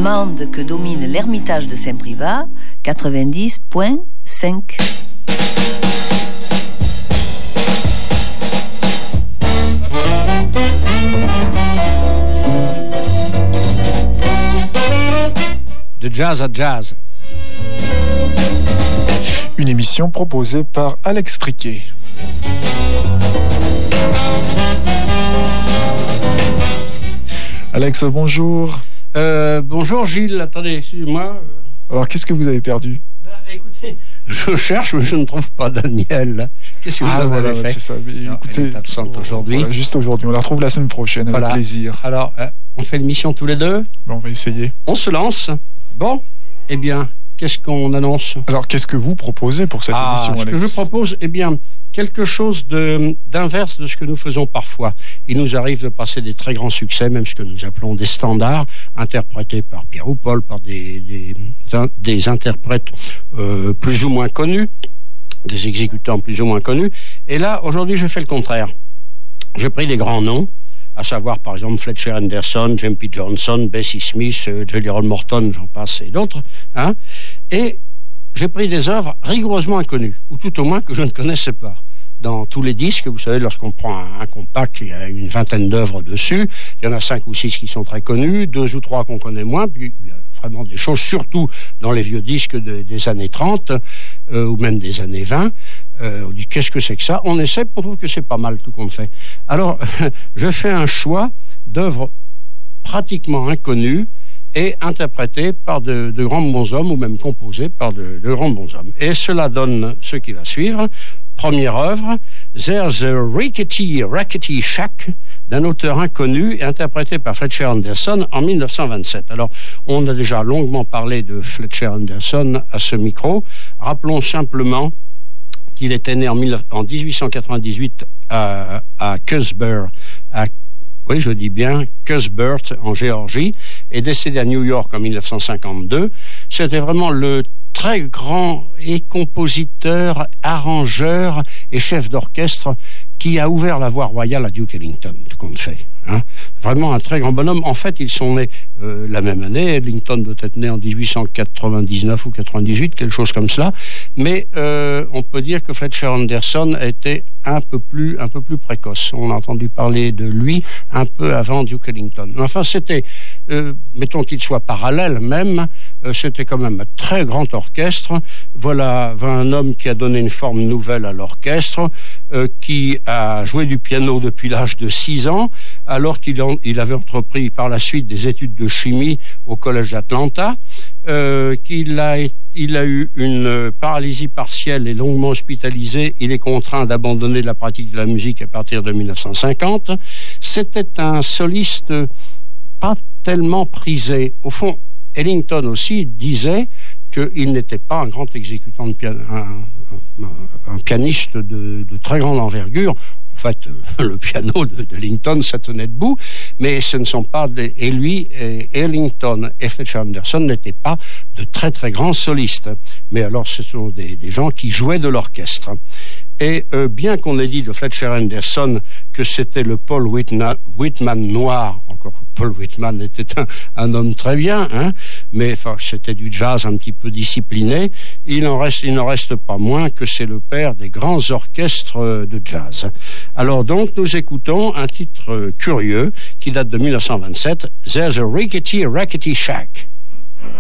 Mende que domine l'ermitage de Saint-Privat, 90.5. De jazz à jazz. Une émission proposée par Alex Triquet. Alex, bonjour. Bonjour Gilles, attendez, excusez-moi. Alors, qu'est-ce que vous avez perdu ? Écoutez, je cherche, mais je ne trouve pas Daniel. Qu'est-ce que vous avez fait ? C'est ça. Mais, écoutez, elle est absente aujourd'hui. Voilà, juste aujourd'hui. On la retrouve la semaine prochaine, avec plaisir. Alors, on fait l'émission tous les deux ? On va essayer. On se lance. Bon, eh bien, qu'est-ce qu'on annonce ? Alors, qu'est-ce que vous proposez pour cette émission, Alex ? Ce que je propose, eh bien, quelque chose d'inverse de ce que nous faisons parfois. Il nous arrive de passer des très grands succès, même ce que nous appelons des standards, interprétés par Pierre ou Paul, par des interprètes plus ou moins connus, des exécutants plus ou moins connus. Et là, aujourd'hui, je fais le contraire. J'ai pris des grands noms, à savoir par exemple Fletcher Henderson, J.P. Johnson, Bessie Smith, Jelly Roll Morton, j'en passe et d'autres, hein, et j'ai pris des œuvres rigoureusement inconnues, ou tout au moins que je ne connaissais pas. Dans tous les disques, vous savez, lorsqu'on prend un compact, il y a une vingtaine d'œuvres dessus, il y en a 5 ou 6 qui sont très connues, 2 ou 3 qu'on connaît moins, puis il y a vraiment des choses, surtout dans les vieux disques des années 30, ou même des années 20, on dit qu'est-ce que c'est que ça ? On essaie, on trouve que c'est pas mal tout compte fait. Alors, je fais un choix d'œuvres pratiquement inconnues et interprétées par de grands bons hommes, ou même composées par de grands bons hommes. Et cela donne ce qui va suivre. Première œuvre, There's a Rackety Shack, d'un auteur inconnu et interprété par Fletcher Henderson en 1927. Alors, on a déjà longuement parlé de Fletcher Henderson à ce micro. Rappelons simplement qu'il était né en 1898 à Cuthbert, oui, je dis bien Cuthbert, en Géorgie, et décédé à New York en 1952. C'était vraiment le très grand et compositeur, arrangeur et chef d'orchestre qui a ouvert la voie royale à Duke Ellington, tout compte fait. Hein. Vraiment un très grand bonhomme. En fait, ils sont nés la même année. Ellington doit être né en 1899 ou 98, quelque chose comme cela. Mais on peut dire que Fletcher Henderson était un peu plus précoce. On a entendu parler de lui un peu avant Duke Ellington. Enfin, c'était, mettons qu'il soit parallèle même, c'était quand même un très grand orchestre. Voilà un homme qui a donné une forme nouvelle à l'orchestre, qui a joué du piano depuis l'âge de 6 ans, alors qu'il avait entrepris par la suite des études de chimie au collège d'Atlanta, qu'il a eu une paralysie partielle et longuement hospitalisé. Il est contraint d'abandonner la pratique de la musique à partir de 1950. C'était un soliste pas tellement prisé. Au fond, Ellington aussi disait qu'il n'était pas un grand exécutant de piano, un pianiste de très grande envergure. En fait, le piano d'Ellington, ça tenait debout, mais ce ne sont pas et lui, Ellington et Fletcher Henderson n'étaient pas de très très grands solistes. Mais alors, ce sont des gens qui jouaient de l'orchestre. Et bien qu'on ait dit de Fletcher Henderson que c'était le Paul Whitman noir, encore Paul Whitman était un homme très bien, hein, mais enfin, c'était du jazz un petit peu discipliné, il n'en reste pas moins que c'est le père des grands orchestres de jazz. Alors donc, nous écoutons un titre curieux qui date de 1927, There's a Rackety Shack.